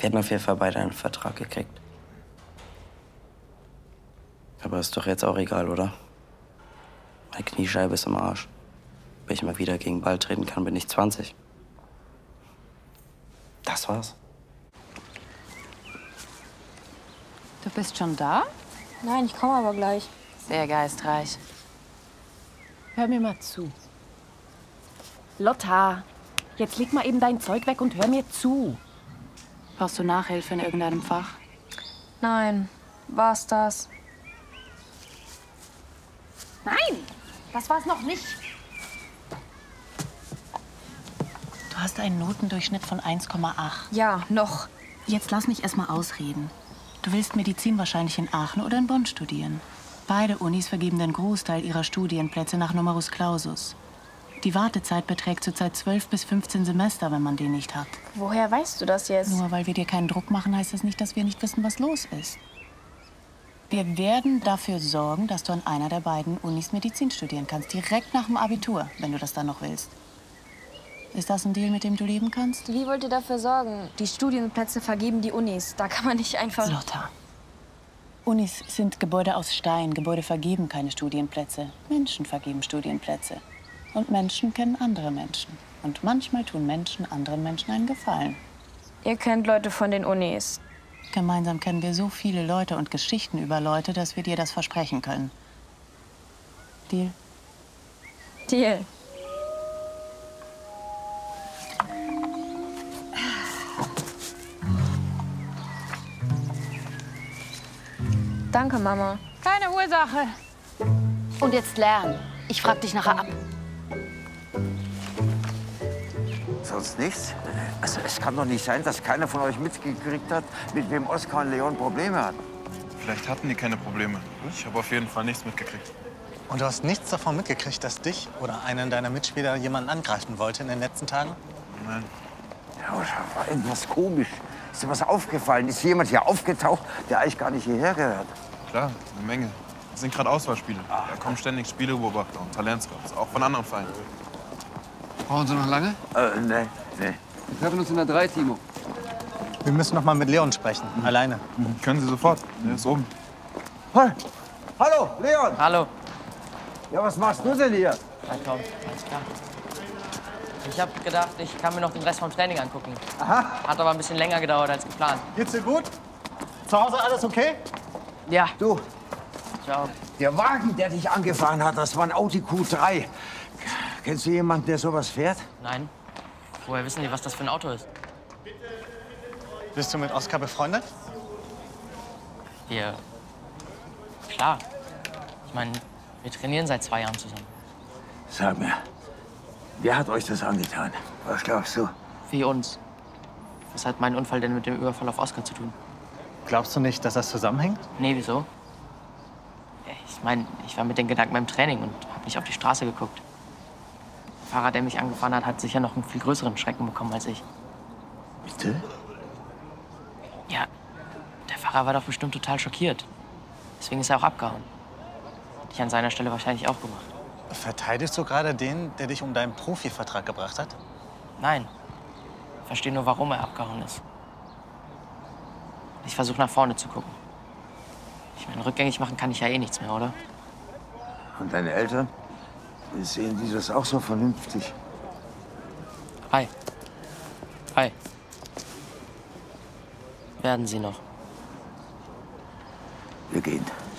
Wir hätten auf jeden Fall beide einen Vertrag gekriegt. Aber ist doch jetzt auch egal, oder? Meine Kniescheibe ist im Arsch. Wenn ich mal wieder gegen den Ball treten kann, bin ich 20. Das war's. Du bist schon da? Nein, ich komme aber gleich. Sehr geistreich. Hör mir mal zu. Lotta, jetzt leg mal eben dein Zeug weg und hör mir zu. Brauchst du Nachhilfe in irgendeinem Fach? Nein, war's das? Nein, das war's noch nicht. Du hast einen Notendurchschnitt von 1,8. Ja, noch. Jetzt lass mich erst mal ausreden. Du willst Medizin wahrscheinlich in Aachen oder in Bonn studieren. Beide Unis vergeben den Großteil ihrer Studienplätze nach Numerus Clausus. Die Wartezeit beträgt zurzeit 12 bis 15 Semester, wenn man den nicht hat. Woher weißt du das jetzt? Nur weil wir dir keinen Druck machen, heißt das nicht, dass wir nicht wissen, was los ist. Wir werden dafür sorgen, dass du an einer der beiden Unis Medizin studieren kannst. Direkt nach dem Abitur, wenn du das dann noch willst. Ist das ein Deal, mit dem du leben kannst? Wie wollt ihr dafür sorgen? Die Studienplätze vergeben die Unis. Da kann man nicht einfach... Lotta. Unis sind Gebäude aus Stein. Gebäude vergeben keine Studienplätze. Menschen vergeben Studienplätze. Und Menschen kennen andere Menschen. Und manchmal tun Menschen anderen Menschen einen Gefallen. Ihr kennt Leute von den Unis. Gemeinsam kennen wir so viele Leute und Geschichten über Leute, dass wir dir das versprechen können. Deal? Deal. Danke, Mama. Keine Ursache. Und jetzt lernen. Ich frag dich nachher ab. Sonst nichts? Also es kann doch nicht sein, dass keiner von euch mitgekriegt hat, mit wem Oskar und Leon Probleme hatten. Vielleicht hatten die keine Probleme. Ich habe auf jeden Fall nichts mitgekriegt. Und du hast nichts davon mitgekriegt, dass dich oder einen deiner Mitspieler jemanden angreifen wollte in den letzten Tagen? Nein. Ja, aber da war irgendwas komisch. Ist dir was aufgefallen? Ist jemand hier aufgetaucht, der eigentlich gar nicht hierher gehört? Klar, eine Menge. Das sind gerade Auswahlspiele. Da kommen ständig Spielebeobachter und Talentscouts, auch von anderen Vereinen. Brauchen Sie noch lange? Nee. Wir treffen uns in der 3, Timo. Wir müssen noch mal mit Leon sprechen, alleine. Können Sie sofort. Der ist oben. Hey. Hallo, Leon! Hallo. Ja, was machst du denn hier? Na komm, alles klar. Ich habe gedacht, ich kann mir noch den Rest vom Training angucken. Aha. Hat aber ein bisschen länger gedauert als geplant. Geht's dir gut? Zu Hause alles okay? Ja, Du, ciao. der Wagen, der dich angefahren hat, das war ein Audi Q3. Kennst du jemanden, der sowas fährt? Nein. Woher wissen die, was das für ein Auto ist? Bist du mit Oskar befreundet? Wir. Klar. Ich meine, wir trainieren seit 2 Jahren zusammen. Sag mir, wer hat euch das angetan? Was glaubst du? Wie uns. Was hat mein Unfall denn mit dem Überfall auf Oskar zu tun? Glaubst du nicht, dass das zusammenhängt? Nee, wieso? Ich meine, ich war mit den Gedanken beim Training und habe nicht auf die Straße geguckt. Der Fahrer, der mich angefahren hat, hat sicher noch einen viel größeren Schrecken bekommen als ich. Bitte? Ja, der Fahrer war doch bestimmt total schockiert. Deswegen ist er auch abgehauen. Hätte ich an seiner Stelle wahrscheinlich auch gemacht. Verteidigst du gerade den, der dich um deinen Profivertrag gebracht hat? Nein. Ich verstehe nur, warum er abgehauen ist. Ich versuche nach vorne zu gucken. Ich meine, rückgängig machen kann ich ja eh nichts mehr, oder? Und deine Eltern? Sehen die das auch so vernünftig? Hi. Hi. Werden Sie noch. Wir gehen.